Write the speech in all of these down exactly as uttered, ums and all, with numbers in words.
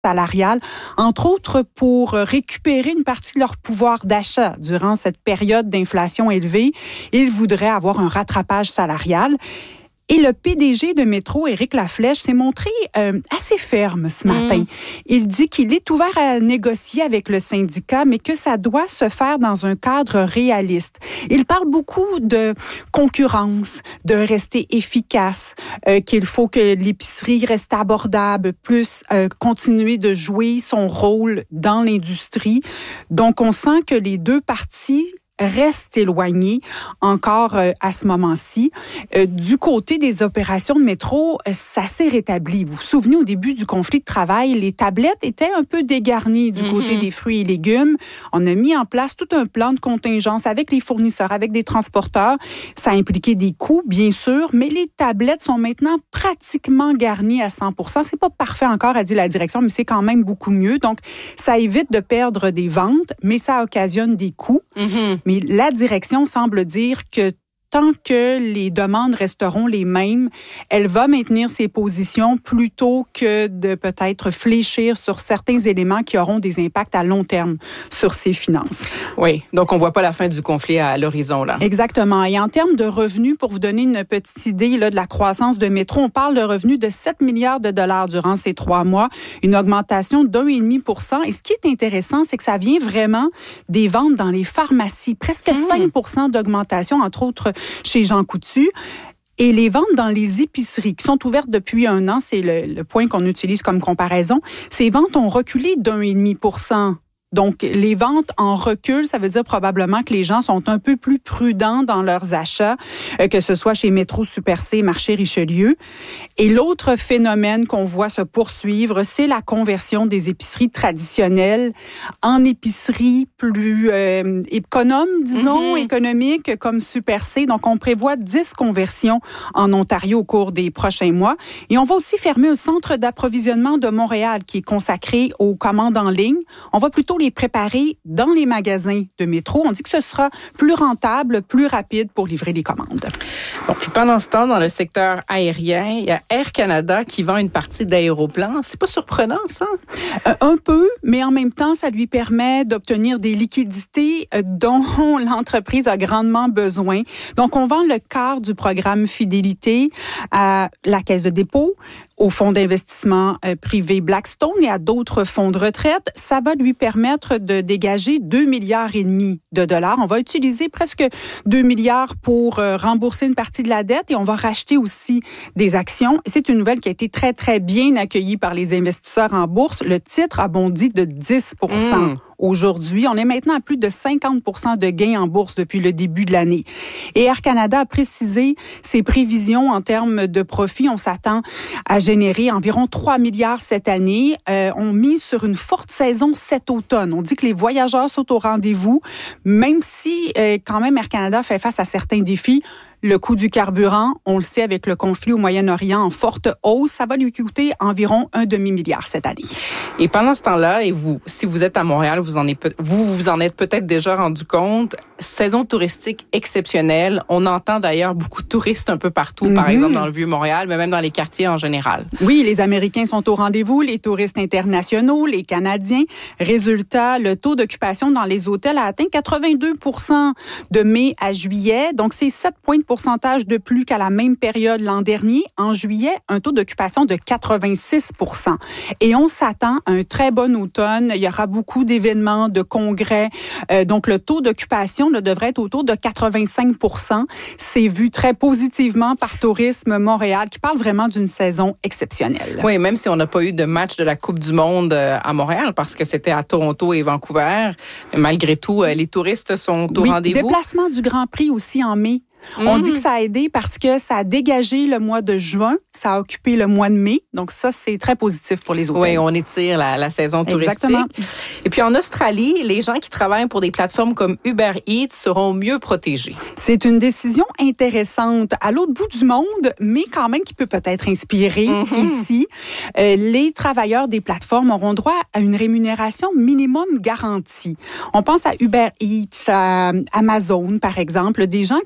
salariale, entre autres pour récupérer une partie de leur pouvoir d'achat durant cette période d'inflation élevée. Ils voudraient avoir un rattrapage salarial. Et le P D G de Métro, Éric Laflèche, s'est montré euh, assez ferme ce matin. Mmh. Il dit qu'il est ouvert à négocier avec le syndicat, mais que ça doit se faire dans un cadre réaliste. Il parle beaucoup de concurrence, de rester efficace, euh, qu'il faut que l'épicerie reste abordable, plus euh, continuer de jouer son rôle dans l'industrie. Donc, on sent que les deux parties reste éloigné encore euh, à ce moment-ci. Euh, du côté des opérations de métro, euh, ça s'est rétabli. Vous vous souvenez, au début du conflit de travail, les tablettes étaient un peu dégarnies du mm-hmm. côté des fruits et légumes. On a mis en place tout un plan de contingence avec les fournisseurs, avec des transporteurs. Ça a impliqué des coûts, bien sûr, mais les tablettes sont maintenant pratiquement garnies à cent pour cent. C'est pas parfait encore, a dit la direction, mais c'est quand même beaucoup mieux. Donc, ça évite de perdre des ventes, mais ça occasionne des coûts. Mm-hmm. Mais la direction semble dire que tant que les demandes resteront les mêmes, elle va maintenir ses positions plutôt que de peut-être fléchir sur certains éléments qui auront des impacts à long terme sur ses finances. Oui, donc on ne voit pas la fin du conflit à l'horizon, là. Exactement. Et en termes de revenus, pour vous donner une petite idée là, de la croissance de Métro, on parle de revenus de sept milliards de dollars durant ces trois mois, une augmentation d'un virgule cinq pour cent. Et ce qui est intéressant, c'est que ça vient vraiment des ventes dans les pharmacies, presque mmh. cinq pour cent d'augmentation, entre autres chez Jean Coutu. Et les ventes dans les épiceries qui sont ouvertes depuis un an, c'est le, le point qu'on utilise comme comparaison, ces ventes ont reculé d'un virgule cinq pour cent. Donc, les ventes en recul, ça veut dire probablement que les gens sont un peu plus prudents dans leurs achats, euh, que ce soit chez Métro, Super C, Marché Richelieu. Et l'autre phénomène qu'on voit se poursuivre, c'est la conversion des épiceries traditionnelles en épiceries plus euh, économes, disons, mm-hmm. économiques, comme Super C. Donc, on prévoit dix conversions en Ontario au cours des prochains mois. Et on va aussi fermer un centre d'approvisionnement de Montréal qui est consacré aux commandes en ligne. On va plutôt les préparer dans les magasins de Métro. On dit que ce sera plus rentable, plus rapide pour livrer les commandes. Bon, puis pendant ce temps, dans le secteur aérien, il y a Air Canada qui vend une partie d'Aéroplan. C'est pas surprenant, ça? Euh, un peu, mais en même temps, ça lui permet d'obtenir des liquidités dont l'entreprise a grandement besoin. Donc, on vend le quart du programme Fidélité à la Caisse de dépôt, au fonds d'investissement euh, privé Blackstone et à d'autres fonds de retraite. Ça va lui permettre de dégager deux milliards et demi de dollars. On va utiliser presque deux milliards pour euh, rembourser une partie de la dette et on va racheter aussi des actions. C'est une nouvelle qui a été très, très bien accueillie par les investisseurs en bourse. Le titre a bondi de dix pour cent. Mmh. Aujourd'hui, on est maintenant à plus de cinquante pour cent de gains en bourse depuis le début de l'année. Et Air Canada a précisé ses prévisions en termes de profit. On s'attend à générer environ trois milliards cette année. Euh, on mise sur une forte saison cet automne. On dit que les voyageurs sont au rendez-vous, même si euh, quand même Air Canada fait face à certains défis. Le coût du carburant, on le sait, avec le conflit au Moyen-Orient en forte hausse, ça va lui coûter environ un demi-milliard cette année. Et pendant ce temps-là, et vous, si vous êtes à Montréal, vous en êtes, vous vous en êtes peut-être déjà rendu compte, saison touristique exceptionnelle. On entend d'ailleurs beaucoup de touristes un peu partout, mm-hmm. par exemple dans le Vieux-Montréal, mais même dans les quartiers en général. Oui, les Américains sont au rendez-vous, les touristes internationaux, les Canadiens. Résultat, le taux d'occupation dans les hôtels a atteint quatre-vingt-deux pour cent de mai à juillet, donc c'est sept points de pourcentage de plus qu'à la même période l'an dernier. En juillet, un taux d'occupation de quatre-vingt-six pour cent. Et on s'attend à un très bon automne. Il y aura beaucoup d'événements, de congrès. Euh, donc, le taux d'occupation là, devrait être autour de quatre-vingt-cinq pour cent. C'est vu très positivement par Tourisme Montréal, qui parle vraiment d'une saison exceptionnelle. Oui, même si on n'a pas eu de match de la Coupe du Monde à Montréal, parce que c'était à Toronto et Vancouver, malgré tout, les touristes sont au oui, rendez-vous. Déplacement du Grand Prix aussi en mai. Mmh. On dit que ça a aidé parce que ça a dégagé le mois de juin, ça a occupé le mois de mai. Donc ça, c'est très positif pour les hôtels. Oui, on étire la, la saison touristique. Exactement. Et puis en Australie, les gens qui travaillent pour des plateformes comme Uber Eats seront mieux protégés. C'est une décision intéressante à l'autre bout du monde, mais quand même qui peut peut-être inspirer mmh. ici. Euh, les travailleurs des plateformes auront droit à une rémunération minimum garantie. On pense à Uber Eats, à Amazon, par exemple, des gens qui en ce moment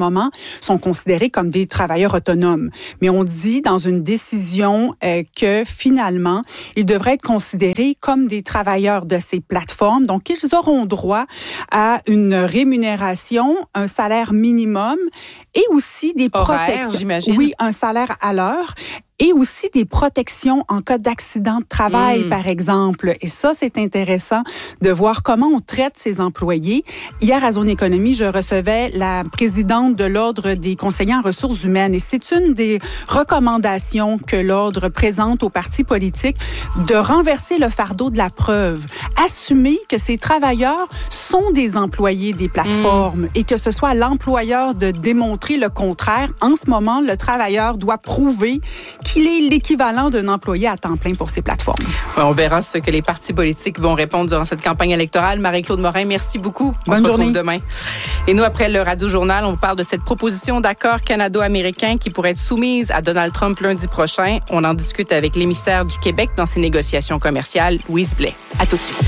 moment sont considérés comme des travailleurs autonomes. Mais on dit dans une décision euh, que finalement, ils devraient être considérés comme des travailleurs de ces plateformes. Donc, ils auront droit à une rémunération, un salaire minimum et aussi des Horaire, protections. J'imagine. Oui, un salaire à l'heure. Et aussi des protections en cas d'accident de travail, mmh. par exemple. Et ça, c'est intéressant de voir comment on traite ces employés. Hier, à Zone Économie, je recevais la présidente de l'Ordre des conseillers en ressources humaines. Et c'est une des recommandations que l'Ordre présente aux partis politiques de renverser le fardeau de la preuve. Assumer que ces travailleurs sont des employés des plateformes mmh. et que ce soit à l'employeur de démontrer le contraire. En ce moment, le travailleur doit prouver qu'il est l'équivalent d'un employé à temps plein pour ces plateformes. On verra ce que les partis politiques vont répondre durant cette campagne électorale. Marie-Claude Morin, merci beaucoup. On Bonne se journée. retrouve demain. Et nous, après le Radio-Journal, on vous parle de cette proposition d'accord canado-américain qui pourrait être soumise à Donald Trump lundi prochain. On en discute avec l'émissaire du Québec dans ses négociations commerciales, Louise Blais. À tout de suite.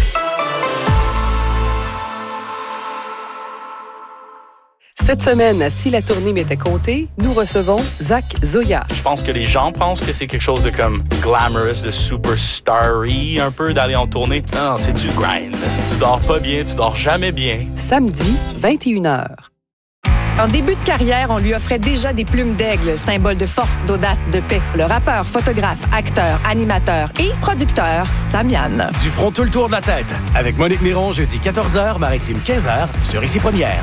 Cette semaine, à Si la tournée m'était comptée, nous recevons Zach Zoya. Je pense que les gens pensent que c'est quelque chose de comme glamorous, de superstar-y, un peu d'aller en tournée. Non, non, c'est du grind. Tu dors pas bien, tu dors jamais bien. Samedi, vingt et une heures. En début de carrière, on lui offrait déjà des plumes d'aigle, symbole de force, d'audace, de paix. Le rappeur, photographe, acteur, animateur et producteur, Samian. Du front tout le tour de la tête. Avec Monique Miron, jeudi quatorze heures, Maritime quinze heures, sur Ici Première.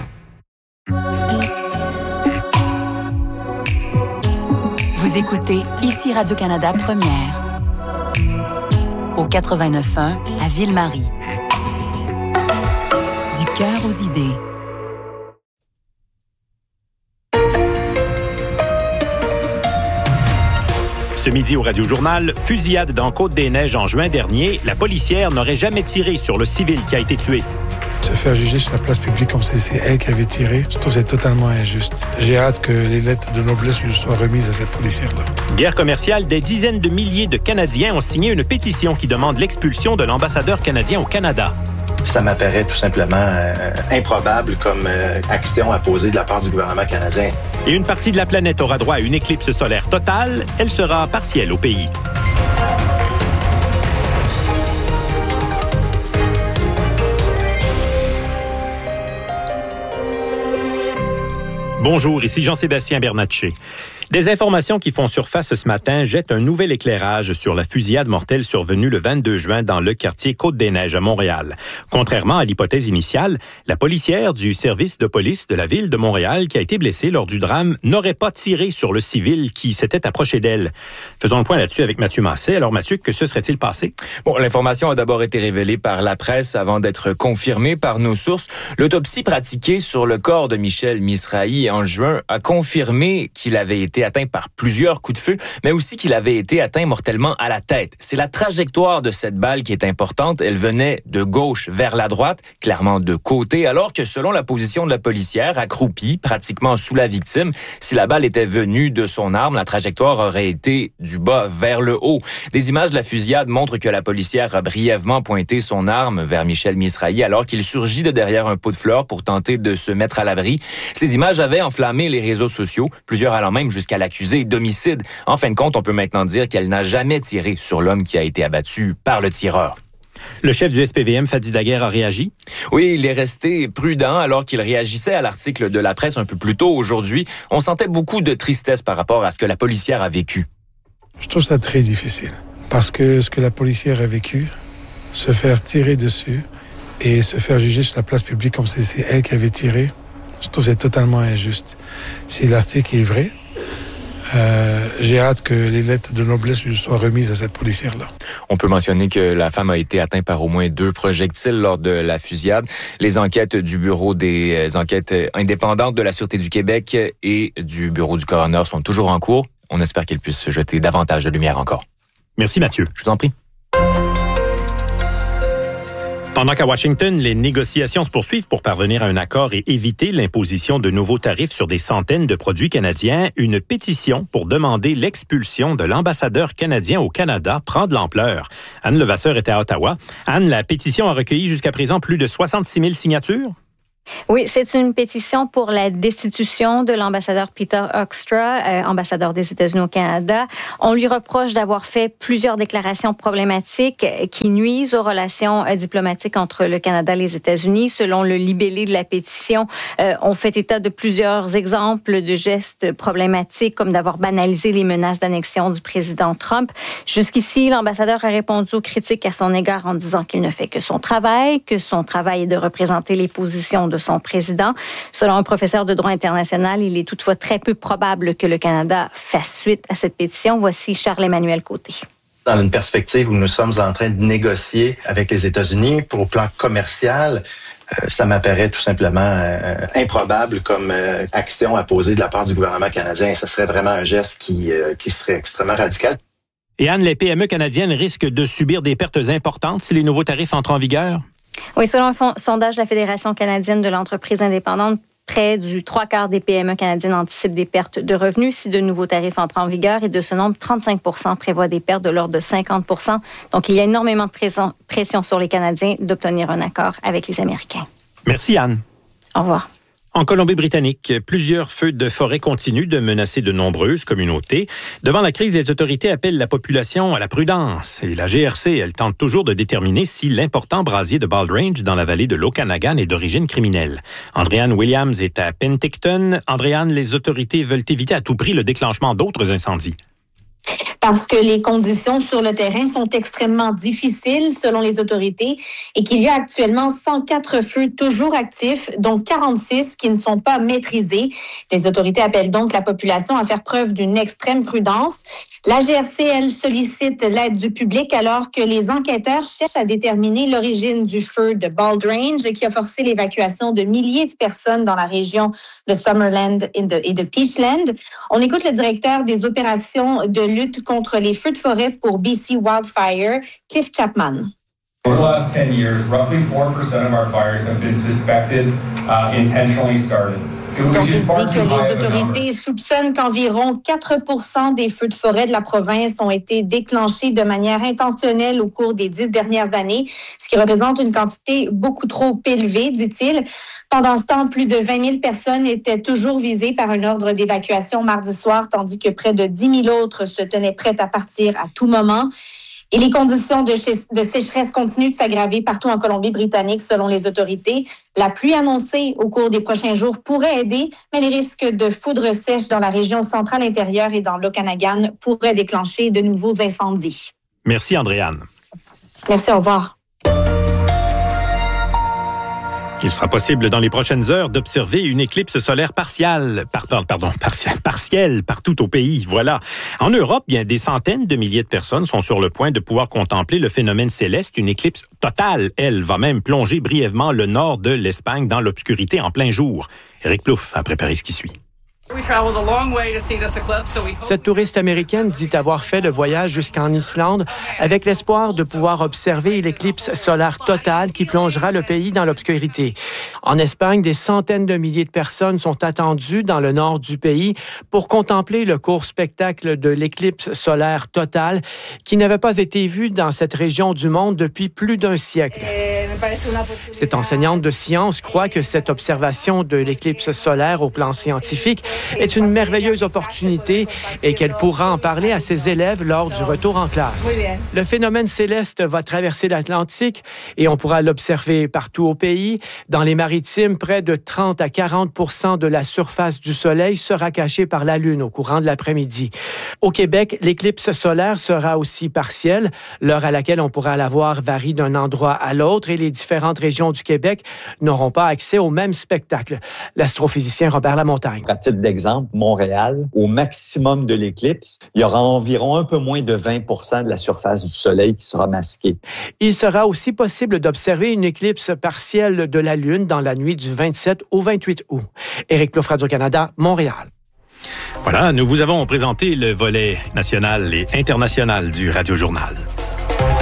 Vous écoutez Ici Radio-Canada Première. Au quatre-vingt-neuf point un à Ville-Marie. Du cœur aux idées. Ce midi au Radio-Journal, fusillade dans Côte-des-Neiges en juin dernier, la policière n'aurait jamais tiré sur le civil qui a été tué. Se faire juger sur la place publique comme si c'est elle qui avait tiré, je trouve que c'est totalement injuste. J'ai hâte que les lettres de noblesse lui soient remises à cette policière-là. Guerre commerciale, des dizaines de milliers de Canadiens ont signé une pétition qui demande l'expulsion de l'ambassadeur canadien au Canada. Ça m'apparaît tout simplement euh, improbable comme euh, action à poser de la part du gouvernement canadien. Et une partie de la planète aura droit à une éclipse solaire totale. Elle sera partielle au pays. Bonjour, ici Jean-Sébastien Bernatchez. Des informations qui font surface ce matin jettent un nouvel éclairage sur la fusillade mortelle survenue le vingt-deux juin dans le quartier Côte-des-Neiges à Montréal. Contrairement à l'hypothèse initiale, la policière du service de police de la ville de Montréal qui a été blessée lors du drame n'aurait pas tiré sur le civil qui s'était approché d'elle. Faisons le point là-dessus avec Mathieu Massé. Alors Mathieu, que se serait-il passé? Bon, l'information a d'abord été révélée par la presse avant d'être confirmée par nos sources. L'autopsie pratiquée sur le corps de Michel Misrahi en juin a confirmé qu'il avait été atteint par plusieurs coups de feu, mais aussi qu'il avait été atteint mortellement à la tête. C'est la trajectoire de cette balle qui est importante. Elle venait de gauche vers la droite, clairement de côté, alors que selon la position de la policière, accroupie, pratiquement sous la victime, si la balle était venue de son arme, la trajectoire aurait été du bas vers le haut. Des images de la fusillade montrent que la policière a brièvement pointé son arme vers Michel Misrahi alors qu'il surgit de derrière un pot de fleurs pour tenter de se mettre à l'abri. Ces images avaient enflammé les réseaux sociaux, plusieurs allant même jusqu'à l'accusé d'homicide. En fin de compte, on peut maintenant dire qu'elle n'a jamais tiré sur l'homme qui a été abattu par le tireur. Le chef du S P V M, Fadi Daguerre, a réagi? Oui, il est resté prudent alors qu'il réagissait à l'article de la presse un peu plus tôt aujourd'hui. On sentait beaucoup de tristesse par rapport à ce que la policière a vécu. Je trouve ça très difficile parce que ce que la policière a vécu, se faire tirer dessus et se faire juger sur la place publique comme si c'est elle qui avait tiré, je trouve que c'est totalement injuste. Si l'article est vrai, Euh, j'ai hâte que les lettres de noblesse lui soient remises à cette policière-là. On peut mentionner que la femme a été atteinte par au moins deux projectiles lors de la fusillade. Les enquêtes du Bureau des enquêtes indépendantes de la Sûreté du Québec et du Bureau du coroner sont toujours en cours. On espère qu'elles puissent jeter davantage de lumière encore. Merci Mathieu. Je vous en prie. Pendant qu'à Washington, les négociations se poursuivent pour parvenir à un accord et éviter l'imposition de nouveaux tarifs sur des centaines de produits canadiens, une pétition pour demander l'expulsion de l'ambassadeur canadien au Canada prend de l'ampleur. Anne Levasseur était à Ottawa. Anne, la pétition a recueilli jusqu'à présent plus de soixante-six mille signatures? Oui, c'est une pétition pour la destitution de l'ambassadeur Peter Hoekstra, euh, ambassadeur des États-Unis au Canada. On lui reproche d'avoir fait plusieurs déclarations problématiques qui nuisent aux relations euh, diplomatiques entre le Canada et les États-Unis. Selon le libellé de la pétition, euh, on fait état de plusieurs exemples de gestes problématiques, comme d'avoir banalisé les menaces d'annexion du président Trump. Jusqu'ici, l'ambassadeur a répondu aux critiques à son égard en disant qu'il ne fait que son travail, que son travail est de représenter les positions de son président. Selon un professeur de droit international, il est toutefois très peu probable que le Canada fasse suite à cette pétition. Voici Charles-Emmanuel Côté. Dans une perspective où nous sommes en train de négocier avec les États-Unis pour le plan commercial, euh, ça m'apparaît tout simplement euh, improbable comme euh, action à poser de la part du gouvernement canadien. Ce serait vraiment un geste qui, euh, qui serait extrêmement radical. Et Anne, les P M E canadiennes risquent de subir des pertes importantes si les nouveaux tarifs entrent en vigueur? Oui, selon un fond, sondage de la Fédération canadienne de l'entreprise indépendante, près du trois quarts des P M E canadiennes anticipent des pertes de revenus si de nouveaux tarifs entrent en vigueur et de ce nombre, trente-cinq pour cent prévoient des pertes de l'ordre de cinquante pour cent. Donc, il y a énormément de pression, pression sur les Canadiens d'obtenir un accord avec les Américains. Merci, Anne. Au revoir. En Colombie-Britannique, plusieurs feux de forêt continuent de menacer de nombreuses communautés. Devant la crise, les autorités appellent la population à la prudence. Et la G R C, elle tente toujours de déterminer si l'important brasier de Bald Range dans la vallée de l'Okanagan est d'origine criminelle. Andréanne Williams est à Penticton. Andréanne, les autorités veulent éviter à tout prix le déclenchement d'autres incendies. Parce que les conditions sur le terrain sont extrêmement difficiles selon les autorités et qu'il y a actuellement cent quatre feux toujours actifs, dont quarante-six qui ne sont pas maîtrisés. Les autorités appellent donc la population à faire preuve d'une extrême prudence. La G R C, elle, sollicite l'aide du public alors que les enquêteurs cherchent à déterminer l'origine du feu de Bald Range qui a forcé l'évacuation de milliers de personnes dans la région de Summerland et de, et de Peachland. On écoute le directeur des opérations de lutte contre les feux de forêt pour B C Wildfire, Cliff Chapman. Over the last ten years, roughly four percent of our fires have been suspected, uh, intentionally started. Donc, il dit que les autorités soupçonnent qu'environ quatre pour cent des feux de forêt de la province ont été déclenchés de manière intentionnelle au cours des dix dernières années, ce qui représente une quantité beaucoup trop élevée, dit-il. Pendant ce temps, plus de vingt mille personnes étaient toujours visées par un ordre d'évacuation mardi soir, tandis que près de dix mille autres se tenaient prêtes à partir à tout moment. Et les conditions de, de sécheresse continuent de s'aggraver partout en Colombie-Britannique, selon les autorités. La pluie annoncée au cours des prochains jours pourrait aider, mais les risques de foudre sèche dans la région centrale intérieure et dans l'Okanagan pourraient déclencher de nouveaux incendies. Merci, Andréanne. Merci, au revoir. Il sera possible dans les prochaines heures d'observer une éclipse solaire partielle, pardon, pardon, partielle, partielle partout au pays. Voilà. En Europe, bien des centaines de milliers de personnes sont sur le point de pouvoir contempler le phénomène céleste. Une éclipse totale, elle, va même plonger brièvement le nord de l'Espagne dans l'obscurité en plein jour. Éric Plouffe a préparé ce qui suit. Cette touriste américaine dit avoir fait le voyage jusqu'en Islande avec l'espoir de pouvoir observer l'éclipse solaire totale qui plongera le pays dans l'obscurité. En Espagne, des centaines de milliers de personnes sont attendues dans le nord du pays pour contempler le court spectacle de l'éclipse solaire totale qui n'avait pas été vu dans cette région du monde depuis plus d'un siècle. Cette enseignante de sciences croit que cette observation de l'éclipse solaire au plan scientifique est une merveilleuse opportunité et qu'elle pourra en parler à ses élèves lors du retour en classe. Le phénomène céleste va traverser l'Atlantique et on pourra l'observer partout au pays. Dans les maritimes, près de trente à quarante pour cent de la surface du Soleil sera cachée par la Lune au courant de l'après-midi. Au Québec, l'éclipse solaire sera aussi partielle. L'heure à laquelle on pourra la voir varie d'un endroit à l'autre et les différentes régions du Québec n'auront pas accès au même spectacle. L'astrophysicien Robert Lamontagne. À titre d'exemple, Montréal, au maximum de l'éclipse, il y aura environ un peu moins de vingt pour cent de la surface du Soleil qui sera masquée. Il sera aussi possible d'observer une éclipse partielle de la Lune dans la nuit du vingt-sept au vingt-huit août. Éric Plouffe, Radio-Canada, Montréal. Voilà, nous vous avons présenté le volet national et international du Radio-Journal.